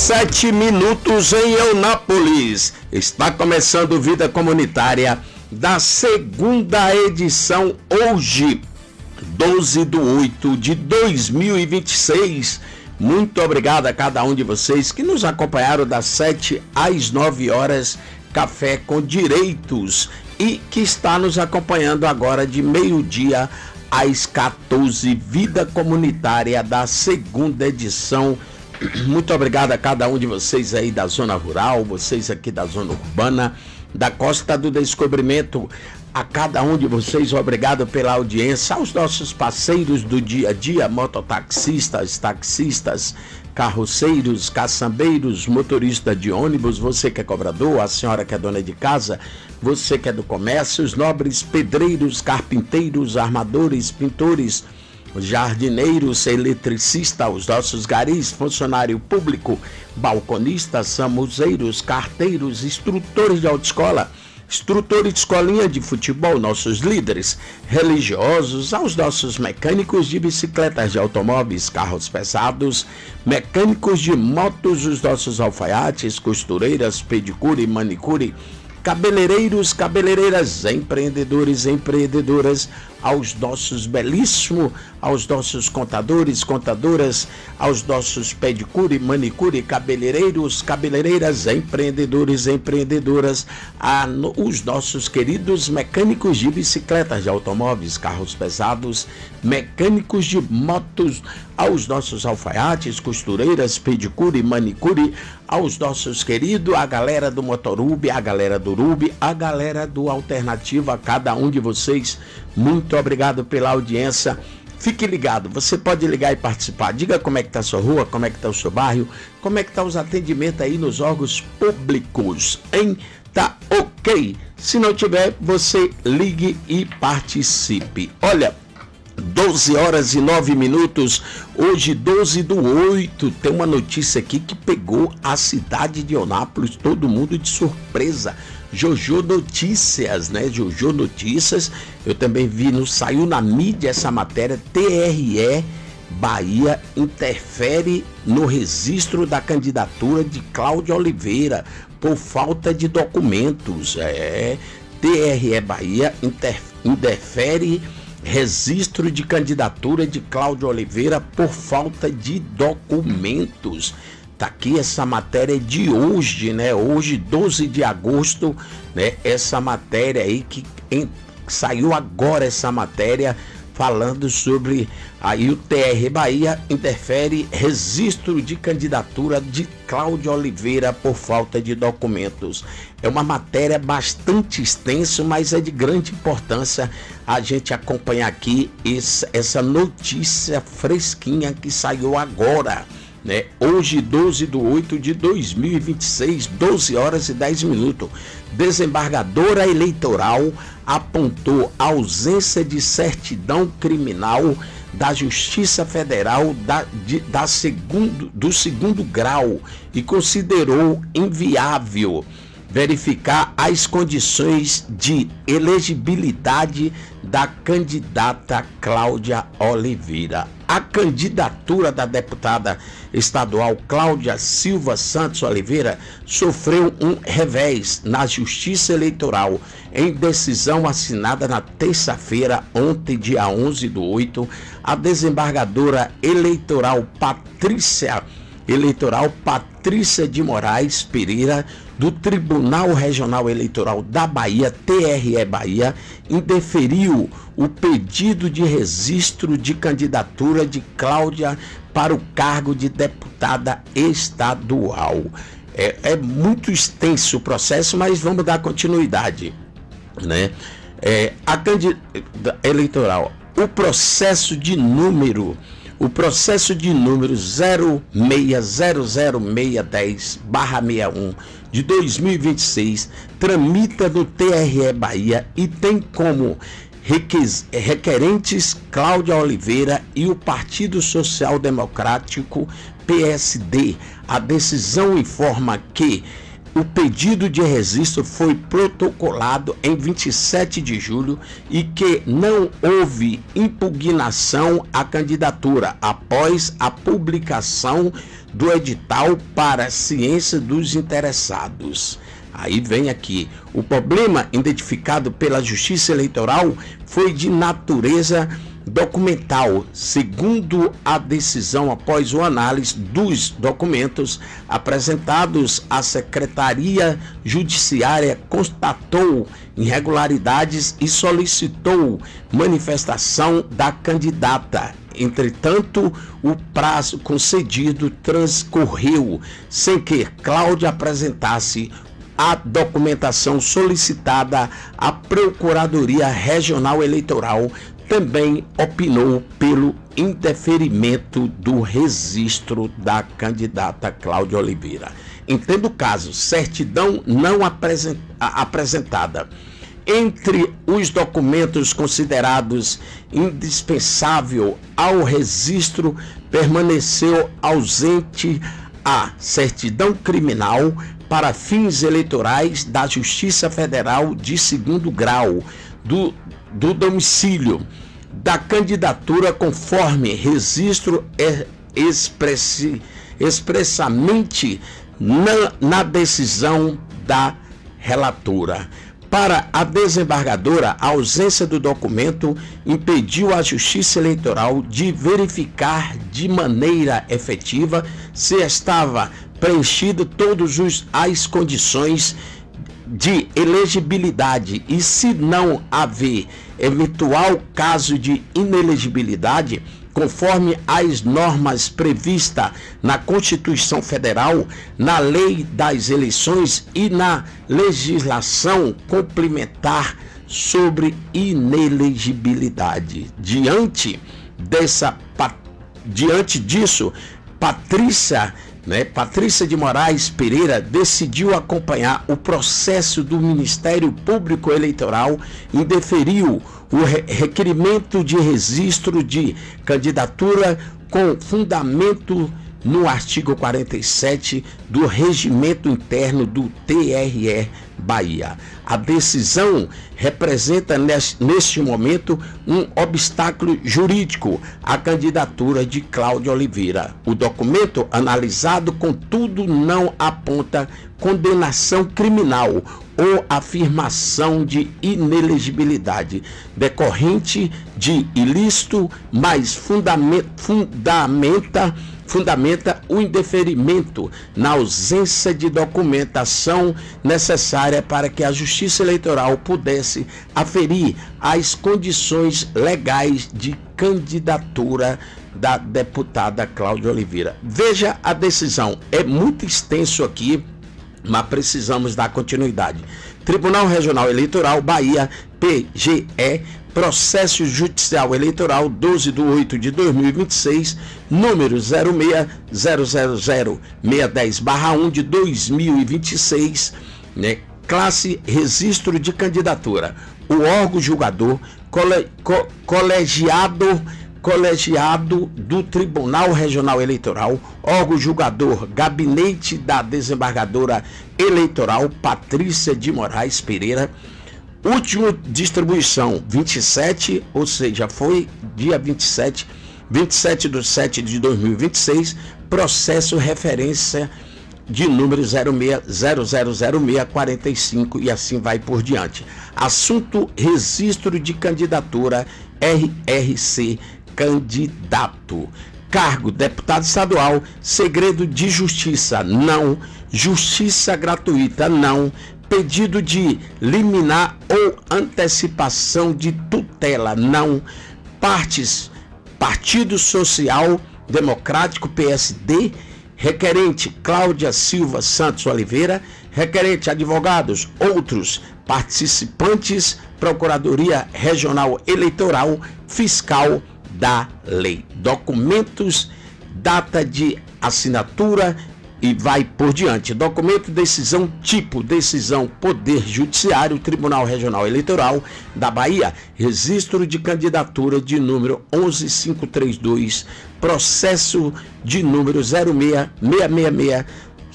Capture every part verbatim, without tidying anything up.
Sete minutos em Eunápolis. Está começando Vida Comunitária da segunda edição hoje, doze de oito de dois mil e vinte e seis. Muito obrigado a cada um de vocês que nos acompanharam das sete às nove horas, Café com Direitos, e que está nos acompanhando agora de meio-dia às quatorze, Vida Comunitária da segunda edição. Muito obrigado a cada um de vocês aí da zona rural, vocês aqui da zona urbana, da Costa do Descobrimento. A cada um de vocês, obrigado pela audiência, aos nossos parceiros do dia a dia, mototaxistas, taxistas, carroceiros, caçambeiros, motorista de ônibus, você que é cobrador, a senhora que é dona de casa, você que é do comércio, os nobres pedreiros, carpinteiros, armadores, pintores, jardineiros, eletricistas, os nossos garis, funcionário público, balconistas, samuzeiros, carteiros, instrutores de autoescola, instrutores de escolinha de futebol, nossos líderes religiosos, aos nossos mecânicos de bicicletas, de automóveis, carros pesados, mecânicos de motos, os nossos alfaiates, costureiras, pedicure, manicure, cabeleireiros, cabeleireiras, empreendedores, empreendedoras, aos nossos belíssimos, aos nossos contadores, contadoras, aos nossos pedicure, manicure, cabeleireiros, cabeleireiras, empreendedores, empreendedoras, a no, os nossos queridos mecânicos de bicicletas, de automóveis, carros pesados, mecânicos de motos, aos nossos alfaiates, costureiras, pedicure, manicure, aos nossos queridos, a galera do Motorub, a galera do Urub, a galera do Alternativo, a cada um de vocês, muito obrigado pela audiência. Fique ligado, você pode ligar e participar. Diga como é que está a sua rua, como é que está o seu bairro, como é que está os atendimentos aí nos órgãos públicos, hein? Tá ok? Se não tiver, você ligue e participe. Olha, doze horas e nove minutos, hoje doze do oito, tem uma notícia aqui que pegou a cidade de Eunápolis, todo mundo de surpresa. Jojo Notícias, né? Jojo Notícias, eu também vi, no, saiu na mídia essa matéria, T R E Bahia interfere no registro da candidatura de Cláudia Oliveira por falta de documentos. É, T R E Bahia inter, interfere registro de candidatura de Cláudia Oliveira por falta de documentos. Tá aqui essa matéria de hoje, né? Hoje, doze de agosto, né? Essa matéria aí que em, saiu agora, essa matéria falando sobre aí o T R E Bahia interfere registro de candidatura de Cláudia Oliveira por falta de documentos. É uma matéria bastante extensa, mas é de grande importância a gente acompanhar aqui esse, essa notícia fresquinha que saiu agora, né? Hoje, doze de oito de dois mil e vinte e seis, doze horas e dez minutos. Desembargadora eleitoral apontou ausência de certidão criminal da Justiça Federal da, de, da segundo, do segundo grau e considerou inviável verificar as condições de elegibilidade da candidata Cláudia Oliveira. A candidatura da deputada estadual Cláudia Silva Santos Oliveira sofreu um revés na Justiça Eleitoral. Em decisão assinada na terça-feira, ontem, dia onze do oito, a desembargadora eleitoral Patrícia Eleitoral Patrícia de Moraes Pereira, do Tribunal Regional Eleitoral da Bahia, T R E Bahia, indeferiu o pedido de registro de candidatura de Cláudia para o cargo de deputada estadual. É, é muito extenso o processo, mas vamos dar continuidade, né? É, a candidata eleitoral, o processo de número O processo de número zero seis zero zero seis dez barra sessenta e um de dois mil e vinte e seis tramita no T R E Bahia e tem como requerentes Cláudia Oliveira e o Partido Social Democrático P S D. A decisão informa que o pedido de registro foi protocolado em vinte e sete de julho e que não houve impugnação à candidatura após a publicação do edital para ciência dos interessados. Aí vem aqui, o problema identificado pela Justiça Eleitoral foi de natureza documental, segundo a decisão após o análise dos documentos apresentados à Secretaria Judiciária, constatou irregularidades e solicitou manifestação da candidata. Entretanto, o prazo concedido transcorreu sem que Cláudia apresentasse a documentação solicitada à Procuradoria Regional Eleitoral. Também opinou pelo indeferimento do registro da candidata Cláudia Oliveira. Entendo o caso, certidão não apresentada. Entre os documentos considerados indispensável ao registro, permaneceu ausente a certidão criminal para fins eleitorais da Justiça Federal de segundo grau, do do domicílio da candidatura conforme registro expressi, expressamente na, na decisão da relatora. Para a desembargadora, a ausência do documento impediu a Justiça Eleitoral de verificar de maneira efetiva se estava preenchido todas as condições de elegibilidade e, se não haver eventual caso de inelegibilidade, conforme as normas previstas na Constituição Federal, na Lei das Eleições e na legislação complementar sobre inelegibilidade. Diante dessa, diante disso, Patrícia Né? Patrícia de Moraes Pereira decidiu acompanhar o processo do Ministério Público Eleitoral e deferiu o re- requerimento de registro de candidatura com fundamento no artigo quarenta e sete do Regimento Interno do T R E Bahia. A decisão representa neste momento um obstáculo jurídico à candidatura de Cláudia Oliveira. O documento analisado, contudo, não aponta condenação criminal ou afirmação de inelegibilidade decorrente de ilícito, mas fundamenta, fundamenta fundamenta o indeferimento na ausência de documentação necessária para que a Justiça Eleitoral pudesse aferir as condições legais de candidatura da deputada Cláudia Oliveira. Veja a decisão, é muito extenso aqui, mas precisamos dar continuidade. Tribunal Regional Eleitoral, Bahia, P G E, Processo Judicial Eleitoral doze de oito de dois mil e vinte e seis, número zero seis zero zero zero seis um zero um de dois mil e vinte e seis, né? Classe Registro de Candidatura. O órgão julgador, cole, co, colegiado, colegiado do Tribunal Regional Eleitoral, órgão julgador, Gabinete da Desembargadora Eleitoral Patrícia de Moraes Pereira. Última distribuição vinte e sete, ou seja, foi dia vinte e sete, vinte e sete de sete de dois mil e vinte e seis, processo referência de número zero seis zero zero zero seis quatro cinco e assim vai por diante. Assunto: registro de candidatura, R R C candidato. Cargo: deputado estadual. Segredo de justiça, não. Justiça gratuita, não. Pedido de liminar ou antecipação de tutela, não. Partes: Partido Social Democrático, P S D. Requerente: Cláudia Silva Santos Oliveira. Requerente: advogados. Outros participantes: Procuradoria Regional Eleitoral, Fiscal da Lei. Documentos: data de assinatura e vai por diante. Documento: decisão tipo, decisão Poder Judiciário, Tribunal Regional Eleitoral da Bahia, registro de candidatura de número onze mil quinhentos e trinta e dois, processo de número zero seis seis seis seis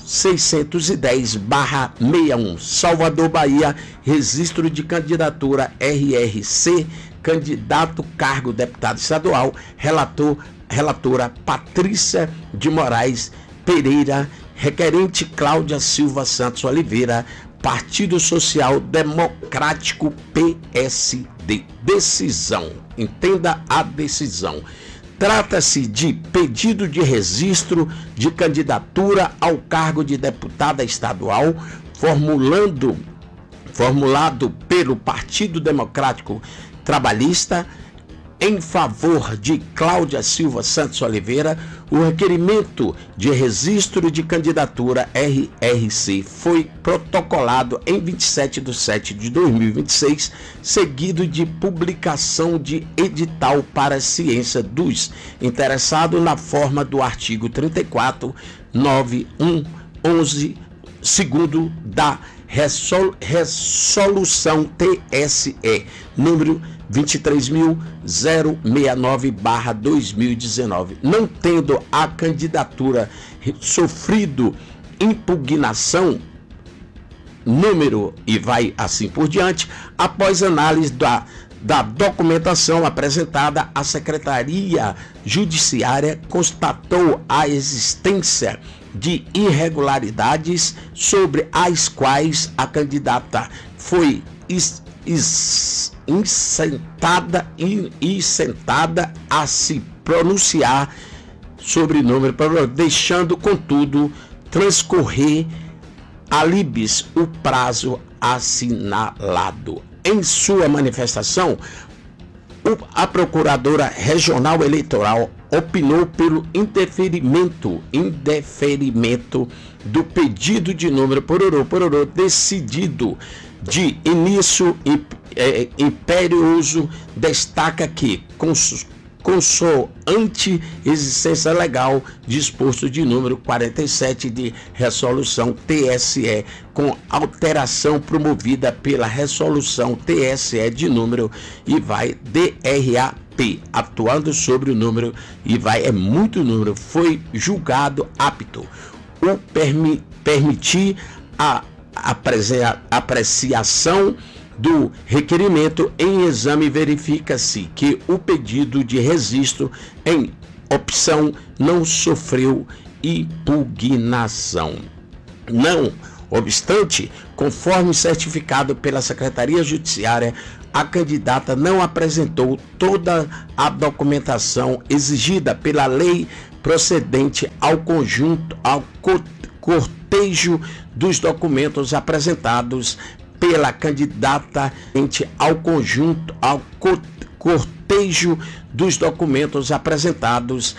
seiscentos e dez barra sessenta e um. Salvador, Bahia, registro de candidatura R R C, candidato cargo deputado estadual, relator, relatora Patrícia de Moraes Pereira, requerente Cláudia Silva Santos Oliveira, Partido Social Democrático P S D. Decisão. Entenda a decisão. Trata-se de pedido de registro de candidatura ao cargo de deputada estadual, formulando, formulado pelo Partido Democrático Trabalhista, em favor de Cláudia Silva Santos Oliveira. O requerimento de registro de candidatura R R C foi protocolado em vinte e sete de setembro de dois mil e vinte e seis, seguido de publicação de edital para ciência dos interessados na forma do artigo trinta e quatro, nove, um, onze, segundo da Resol, Resolução T S E, número vinte e três mil sessenta e nove barra dois mil e dezenove. Não tendo a candidatura sofrido impugnação, número e vai assim por diante, após análise da, da documentação apresentada, a Secretaria Judiciária constatou a existência de irregularidades sobre as quais a candidata foi is, is, isentada, in, isentada a se pronunciar sobre o número, deixando, contudo, transcorrer a libis o prazo assinalado. Em sua manifestação, a Procuradora Regional Eleitoral opinou pelo indeferimento, indeferimento do pedido de número pororô, pororô, decidido de início é, imperioso, destaca que, consoante existência legal, disposto de número quarenta e sete de resolução T S E, com alteração promovida pela resolução T S E de número e vai D R A P, atuando sobre o número e vai é muito número, foi julgado apto o permi, permitir a apreciação do requerimento. Em exame, verifica-se que o pedido de registro em opção não sofreu impugnação. Não obstante, conforme certificado pela Secretaria Judiciária, a candidata não apresentou toda a documentação exigida pela lei procedente ao conjunto, ao cortejo dos documentos apresentados pela candidata ao conjunto, ao cortejo dos documentos apresentados